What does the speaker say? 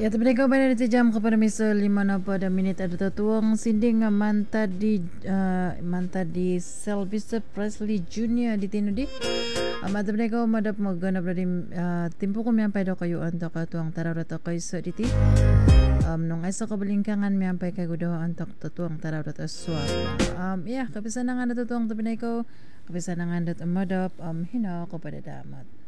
Ya, tapi kau pada di jam kepada misal 5 na pada minit ada tertuang sinding manta di Elvis Presley Junior di tinu di. Mata mereka madap magana beradi timpo ko miyampai daw kayo antok tuang taraw daw kayo sa diti. Nung ay sa kabalingkangan miyampai kayo daw antok tuang taraw daw swab. Ya, kapisan na nga natutuang tabi na ikaw. Kapisan na nga madap hinaw ko pada damat.